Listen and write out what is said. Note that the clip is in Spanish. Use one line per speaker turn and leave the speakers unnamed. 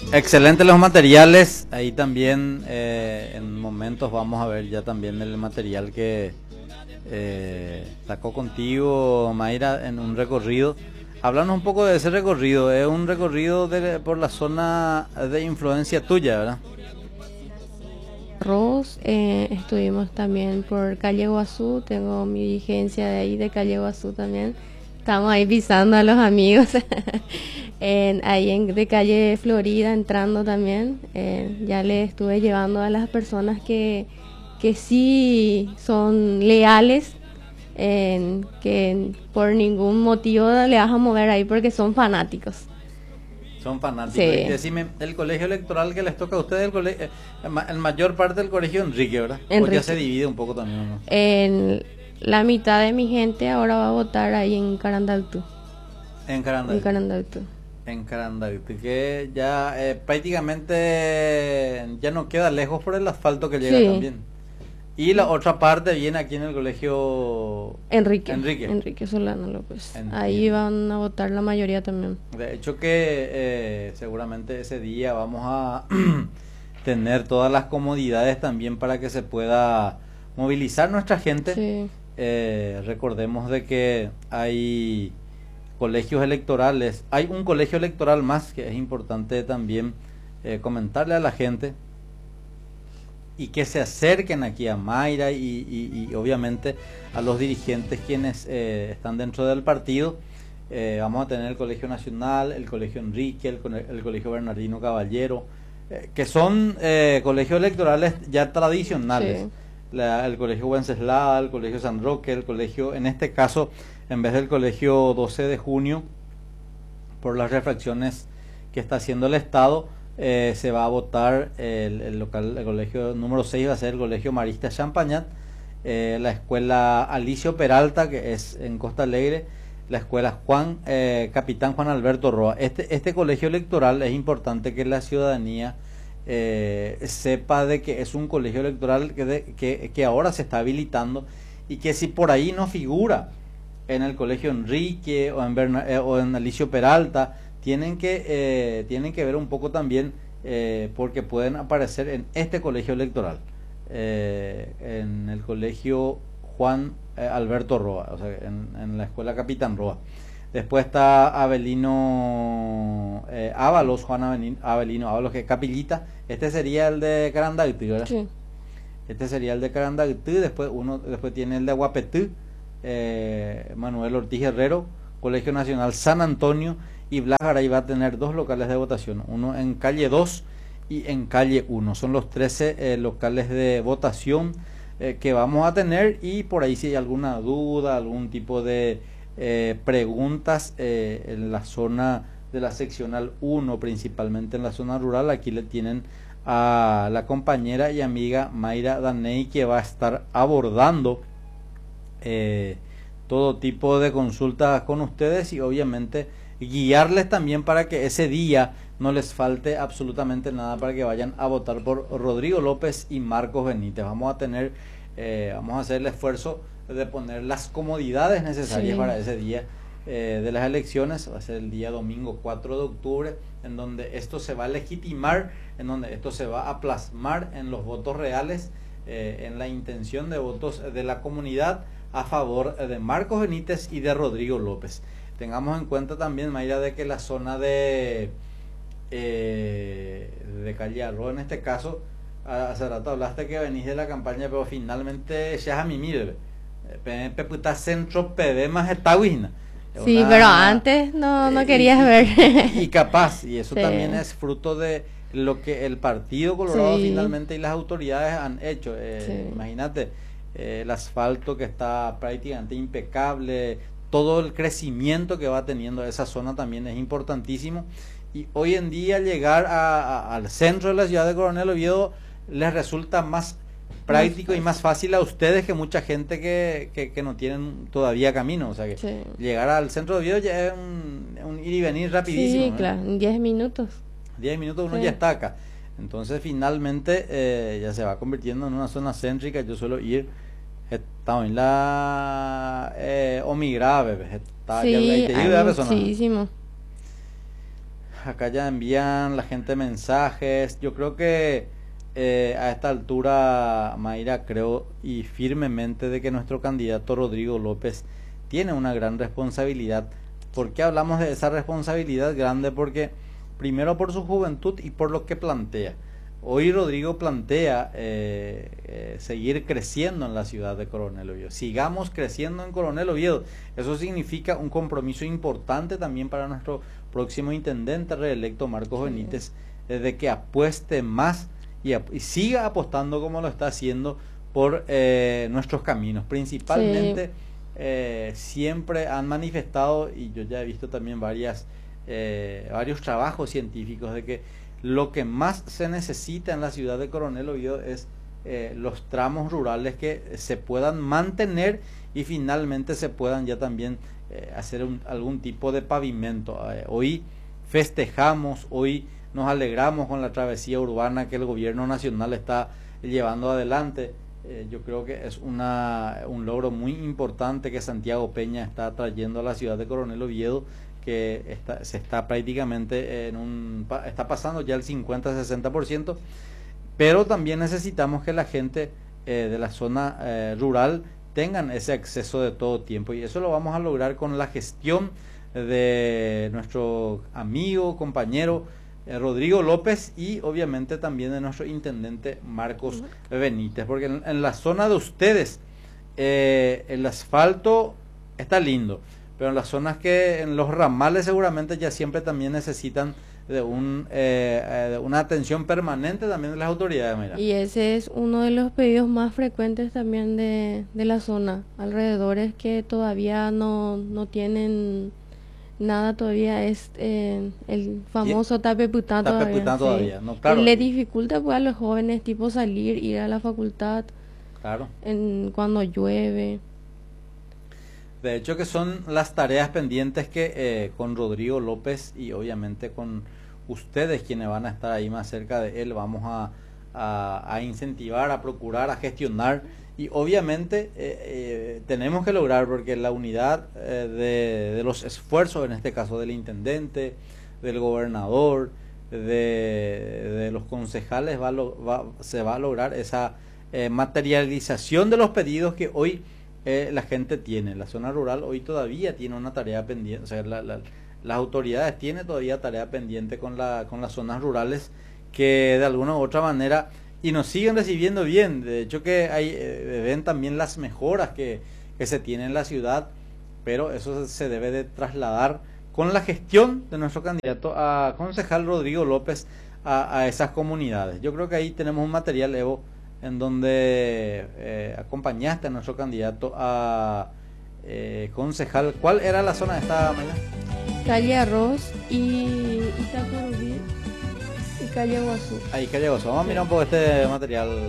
Excelentes los materiales. Ahí también en momentos vamos a ver ya también el material que sacó contigo Mayra en un recorrido. Háblanos un poco de ese recorrido. Es un recorrido por la zona de influencia tuya, ¿verdad?
Arroz, estuvimos también por Calle Guazú, tengo mi vigencia de ahí de Calle Guazú también. Estamos ahí pisando a los amigos. De Calle Florida entrando también. Ya le estuve llevando a las personas que sí son leales, que por ningún motivo le vas a mover ahí porque son fanáticos.
Son fanáticos. Y
Sí,
decime, el colegio electoral que les toca a ustedes, en mayor parte del colegio Enrique, ¿verdad? O ya se
Enrique.
divide un poco también, ¿no?
La mitad de mi gente ahora va a votar ahí en Carandaltú.
En
En
Carandaví.
Carandaltú.
En Carandaví, que ya prácticamente ya no queda lejos por el asfalto que llega
Sí,
también. Y la otra parte viene aquí en el colegio
Enrique.
Enrique.
Enrique Solano López. Ahí
Entiendo.
van a votar la mayoría también.
De hecho que seguramente ese día vamos a tener todas las comodidades también para que se pueda movilizar nuestra gente.
Sí,
Recordemos de que hay colegios electorales, hay un colegio electoral más que es importante también comentarle a la gente y que se acerquen aquí a Mayra y obviamente a los dirigentes quienes están dentro del partido. Vamos a tener el Colegio Nacional, el Colegio Enrique, el Colegio Bernardino Caballero, que son colegios electorales ya tradicionales.
sí.
El Colegio Wenceslao, el Colegio San Roque, el colegio, en este caso, en vez del Colegio 12 de Junio, por las refracciones que está haciendo el Estado, se va a votar el colegio número 6 va a ser el Colegio Marista Champañat, la escuela Alicio Peralta, que es en Costa Alegre, la escuela Capitán Juan Alberto Roa. Este colegio electoral es importante que la ciudadanía sepa de que es un colegio electoral que ahora se está habilitando y que si por ahí no figura en el colegio Enrique o en Alicio Peralta, tienen que ver un poco también porque pueden aparecer en este colegio electoral, en el colegio Juan Alberto Roa, o sea, en la escuela Capitán Roa. Después está Avelino Ábalos, Avelino Ábalos, que es Capillita. Este sería el de Carandagtí, ¿verdad?
Sí.
Este sería el de Carandagtí. Después tiene el de Guapetú, Manuel Ortiz Herrero, Colegio Nacional San Antonio, y Blas Garay va a tener dos locales de votación, uno en calle 2 y en calle 1. Son los 13 locales de votación que vamos a tener, y por ahí si hay alguna duda, algún tipo de preguntas en la zona de la seccional 1, principalmente en la zona rural, aquí le tienen a la compañera y amiga Mayra Daney, que va a estar abordando todo tipo de consultas con ustedes y obviamente guiarles también para que ese día no les falte absolutamente nada para que vayan a votar por Rodrigo López y Marcos Benítez. Vamos a hacer el esfuerzo de poner las comodidades necesarias
Sí.
para ese día de las elecciones. Va a ser el día domingo 4 de octubre, en donde esto se va a legitimar, en donde esto se va a plasmar en los votos reales, en la intención de votos de la comunidad a favor de Marcos Benítez y de Rodrigo López. Tengamos en cuenta también, Mayra, de que la zona de Calle Arroz, en este caso, hace rato hablaste que venís de la campaña, pero finalmente ya es a mi mire, PNP puta centro PB más estahuina.
Sí, pero antes no querías ver.
Y capaz, y eso
Sí.
también es fruto de lo que el Partido Colorado
Sí.
finalmente y las autoridades han hecho.
Sí.
Imagínate, el asfalto que está prácticamente impecable, todo el crecimiento que va teniendo esa zona también es importantísimo. Y hoy en día llegar al centro de la ciudad de Coronel Oviedo les resulta más práctico y más fácil a ustedes que mucha gente que no tienen todavía camino. O sea que
Sí.
llegar al centro de Oviedo ya es un ir y venir rapidísimo,
Sí,
¿no?
claro, en 10 minutos.
10 minutos uno
Sí.
ya está acá. Entonces finalmente ya se va convirtiendo en una zona céntrica. Yo suelo ir, estaba en la Omigrave, está ya
Sí,
te
hay
digo, persona.
muchísimo.
acá ya envían la gente mensajes. Yo creo que a esta altura, Mayra, creo y firmemente de que nuestro candidato Rodrigo López tiene una gran responsabilidad. ¿Por qué hablamos de esa responsabilidad grande? Porque primero por su juventud y por lo que plantea. Hoy Rodrigo plantea seguir creciendo en la ciudad de Coronel Oviedo. Sigamos creciendo en Coronel Oviedo. Eso significa un compromiso importante también para nuestro próximo intendente reelecto, Marcos Benítez, de que apueste más y siga apostando como lo está haciendo por nuestros caminos. Principalmente siempre han manifestado, y yo ya he visto también varios trabajos científicos, de que lo que más se necesita en la ciudad de Coronel Oviedo es los tramos rurales que se puedan mantener y finalmente se puedan ya también hacer algún tipo de pavimento. Hoy festejamos, hoy nos alegramos con la travesía urbana que el gobierno nacional está llevando adelante. Yo creo que es un logro muy importante que Santiago Peña está trayendo a la ciudad de Coronel Oviedo, que se está prácticamente está pasando ya el 50-60%, pero también necesitamos que la gente de la zona rural tengan ese acceso de todo tiempo, y eso lo vamos a lograr con la gestión de nuestro amigo, compañero Rodrigo López, y obviamente también de nuestro intendente Marcos Benítez, porque en la zona de ustedes el asfalto está lindo, pero en las zonas en los ramales seguramente ya siempre también necesitan de una atención permanente también de las autoridades. Mira.
Y ese es uno de los pedidos más frecuentes también de la zona alrededores, que todavía no tienen nada todavía, es el famoso tapepután
todavía. No, claro.
Le dificulta pues a los jóvenes tipo salir, ir a la facultad,
claro,
cuando llueve.
De hecho que son las tareas pendientes que con Rodrigo López y obviamente con ustedes, quienes van a estar ahí más cerca de él, vamos a incentivar, a procurar, a gestionar, y obviamente tenemos que lograr, porque la unidad de los esfuerzos, en este caso del intendente, del gobernador, de los concejales, se va a lograr esa materialización de los pedidos que hoy la gente tiene. La zona rural hoy todavía tiene una tarea pendiente, o sea, las autoridades tienen todavía tarea pendiente con las zonas rurales, que de alguna u otra manera, y nos siguen recibiendo bien. De hecho que ven también las mejoras que se tienen en la ciudad, pero eso se debe de trasladar con la gestión de nuestro candidato a concejal Rodrigo López a esas comunidades. Yo creo que ahí tenemos un material, Evo, en donde acompañaste a nuestro candidato a concejal. ¿Cuál era la zona de esta mañana?
Calle Arroz y Itacurubí y Calle Guazú.
Ahí, Calle Guazú. Vamos a mirar un poco este material.